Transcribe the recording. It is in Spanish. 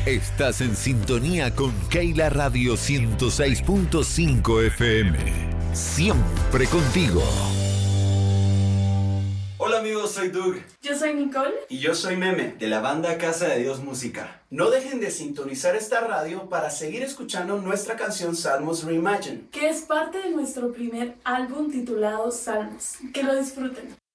Estás en sintonía con Keila Radio 106.5 FM. Siempre contigo. Hola amigos, soy Doug. Yo soy Nicole. Y yo soy Meme, de la banda Casa de Dios Música. No dejen de sintonizar esta radio para seguir escuchando nuestra canción Salmos Reimagined, que es parte de nuestro primer álbum titulado Salmos. Que lo disfruten.